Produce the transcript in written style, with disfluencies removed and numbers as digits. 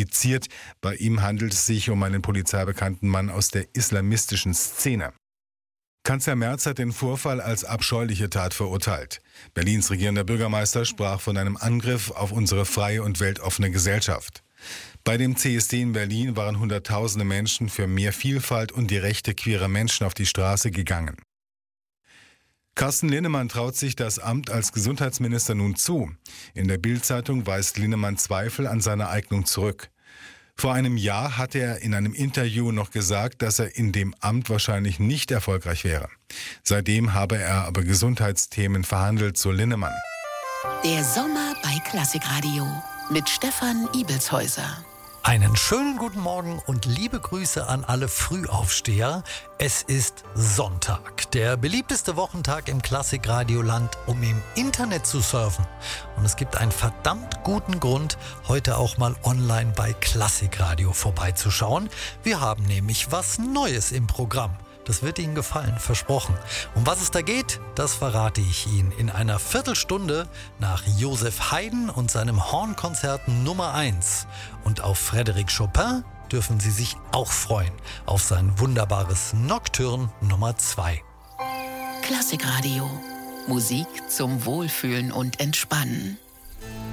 indiziert. Bei ihm handelt es sich um einen polizeibekannten Mann aus der islamistischen Szene. Kanzler Merz hat den Vorfall als abscheuliche Tat verurteilt. Berlins regierender Bürgermeister sprach von einem Angriff auf unsere freie und weltoffene Gesellschaft. Bei dem CSD in Berlin waren Hunderttausende Menschen für mehr Vielfalt und die Rechte queerer Menschen auf die Straße gegangen. Carsten Linnemann traut sich das Amt als Gesundheitsminister nun zu. In der Bild-Zeitung weist Linnemann Zweifel an seiner Eignung zurück. Vor einem Jahr hatte er in einem Interview noch gesagt, dass er in dem Amt wahrscheinlich nicht erfolgreich wäre. Seitdem habe er aber Gesundheitsthemen verhandelt, so Linnemann. Der Sommer bei Klassikradio mit Stefan Ibelshäuser. Einen schönen guten Morgen und liebe Grüße an alle Frühaufsteher. Es ist Sonntag, der beliebteste Wochentag im Klassikradioland, um im Internet zu surfen. Und es gibt einen verdammt guten Grund, heute auch mal online bei Klassikradio vorbeizuschauen. Wir haben nämlich was Neues im Programm. Das wird Ihnen gefallen, versprochen. Um was es da geht, das verrate ich Ihnen in einer Viertelstunde nach Joseph Haydn und seinem Hornkonzert Nummer 1. Und auf Frédéric Chopin dürfen Sie sich auch freuen, auf sein wunderbares Nocturne Nummer 2. Klassikradio. Musik zum Wohlfühlen und Entspannen.